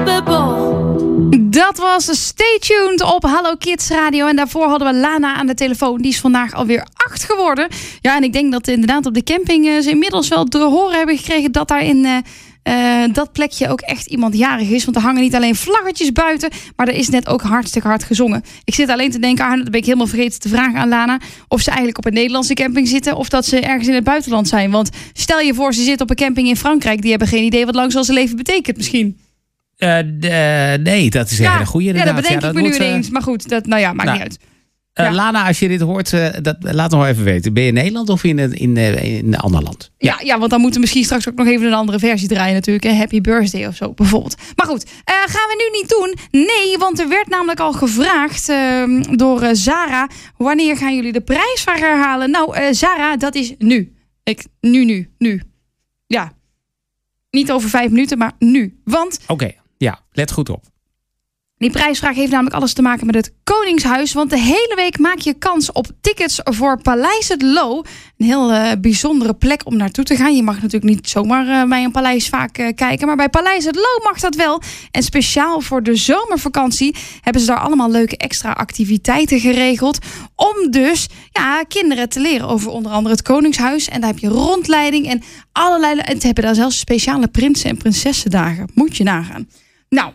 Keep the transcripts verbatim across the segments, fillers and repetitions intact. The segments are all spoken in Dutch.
Dat was Stay Tuned op Hallo Kids Radio. En daarvoor hadden we Lana aan de telefoon. Die is vandaag alweer acht geworden. Ja, en ik denk dat inderdaad op de camping uh, ze inmiddels wel te horen hebben gekregen dat daar in uh, uh, dat plekje ook echt iemand jarig is. Want er hangen niet alleen vlaggetjes buiten, maar er is net ook hartstikke hard gezongen. Ik zit alleen te denken aan, dat ben ik helemaal vergeten te vragen aan Lana, of ze eigenlijk op een Nederlandse camping zitten of dat ze ergens in het buitenland zijn. Want stel je voor, ze zitten op een camping in Frankrijk. Die hebben geen idee wat lang zal zijn leven betekent misschien. Uh, d- uh, nee, dat is een ja, hele goede. Ja, dat bedenk ja, dat ik me moet, nu uh, ineens. Maar goed, dat, nou ja, maakt nou, niet uit. Uh, Ja. Lana, als je dit hoort, uh, dat, laat nog even weten. Ben je in Nederland of in, in, in, in een ander land? Ja. Ja, ja, want dan moeten we misschien straks ook nog even een andere versie draaien natuurlijk. Hè? Happy Birthday of zo bijvoorbeeld. Maar goed, uh, gaan we nu niet doen. Nee, want er werd namelijk al gevraagd uh, door uh, Zara. Wanneer gaan jullie de prijsvraag herhalen? Nou, uh, Zara, dat is nu. Ik, nu, nu, nu. Ja. Niet over vijf minuten, maar nu. Want Oké, okay, ja, let goed op. die prijsvraag heeft namelijk alles te maken met het Koningshuis. Want de hele week maak je kans op tickets voor Paleis het Loo. Een heel uh, bijzondere plek om naartoe te gaan. Je mag natuurlijk niet zomaar uh, bij een paleis vaak uh, kijken. Maar bij Paleis het Loo mag dat wel. En speciaal voor de zomervakantie hebben ze daar allemaal leuke extra activiteiten geregeld. Om dus ja, kinderen te leren over onder andere het Koningshuis. En daar heb je rondleiding en allerlei. En ze hebben daar zelfs speciale prinsen- en prinsessendagen. Moet je nagaan. Nou.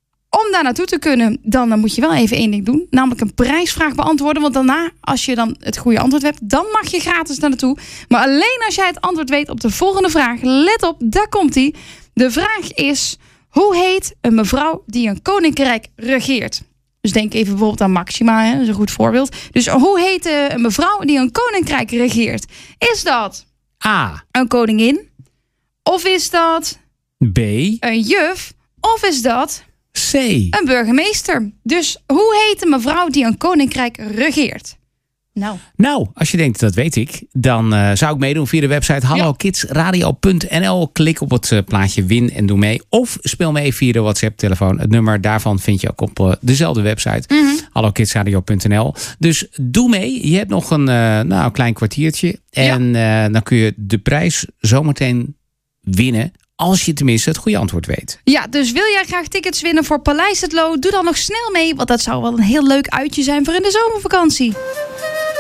Om daar naartoe te kunnen, dan, dan moet je wel even één ding doen. Namelijk een prijsvraag beantwoorden. Want daarna, als je dan het goede antwoord hebt, dan mag je gratis daar naartoe. Maar alleen als jij het antwoord weet op de volgende vraag. Let op, daar komt ie. De vraag is, hoe heet een mevrouw die een koninkrijk regeert? Dus denk even bijvoorbeeld aan Maxima, hè? Dat is een goed voorbeeld. Dus hoe heet een mevrouw die een koninkrijk regeert? Is dat A. Een koningin? Of is dat B. een juf? Of is dat C. een burgemeester? Dus hoe heet een mevrouw die een koninkrijk regeert? Nou. Nou, als je denkt, dat weet ik, dan uh, zou ik meedoen via de website hallo kids radio punt n l. Klik op het uh, plaatje win en doe mee. Of speel mee via de WhatsApp-telefoon. Het nummer daarvan vind je ook op uh, dezelfde website. Mm-hmm. hallo kids radio punt n l. Dus doe mee. Je hebt nog een uh, nou, klein kwartiertje. En ja. uh, dan kun je de prijs zometeen winnen. Als je tenminste het goede antwoord weet. Ja, dus wil jij graag tickets winnen voor Paleis het Loo? Doe dan nog snel mee, want dat zou wel een heel leuk uitje zijn voor in de zomervakantie.